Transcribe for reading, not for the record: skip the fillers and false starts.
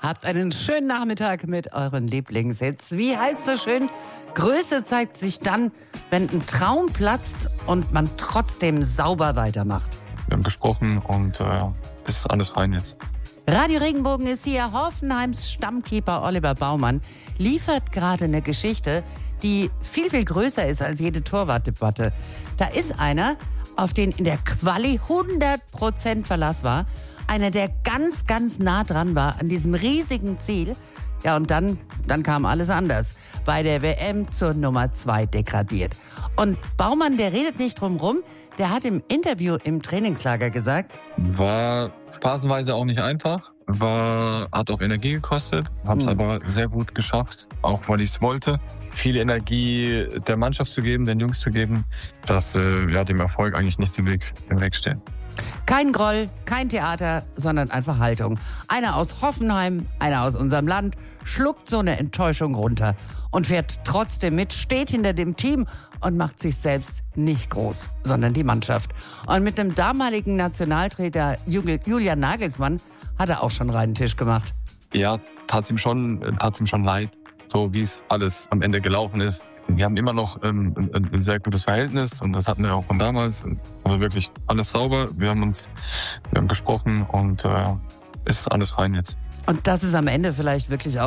Habt einen schönen Nachmittag mit euren Lieblingshits. Wie heißt so schön? Größe zeigt sich dann, wenn ein Traum platzt und man trotzdem sauber weitermacht. Wir haben gesprochen und ist alles fein jetzt. Radio Regenbogen ist hier. Hoffenheims Stammkeeper Oliver Baumann liefert gerade eine Geschichte, die viel, viel größer ist als jede Torwartdebatte. Da ist einer, auf den in der Quali 100% Verlass war. Einer, der ganz, ganz nah dran war an diesem riesigen Ziel. Ja, und dann kam alles anders. Bei der WM zur Nummer 2 degradiert. Und Baumann, der redet nicht drum rum. Der hat im Interview im Trainingslager gesagt: War phasenweise auch nicht einfach. Hat auch Energie gekostet. Hab's aber sehr gut geschafft. Auch weil ich es wollte. Viel Energie der Mannschaft zu geben, den Jungs zu geben, dass dem Erfolg eigentlich nicht im Weg steht. Kein Groll, kein Theater, sondern einfach Haltung. Einer aus Hoffenheim, einer aus unserem Land, schluckt so eine Enttäuschung runter und fährt trotzdem mit, steht hinter dem Team und macht sich selbst nicht groß, sondern die Mannschaft. Und mit dem damaligen Nationaltrainer Julian Nagelsmann hat er auch schon reinen Tisch gemacht. Ja, tat's ihm schon leid, so wie es alles am Ende gelaufen ist. Wir haben immer noch ein sehr gutes Verhältnis und das hatten wir auch von damals. Also wirklich alles sauber. Wir haben gesprochen und ist alles fein jetzt. Und das ist am Ende vielleicht wirklich auch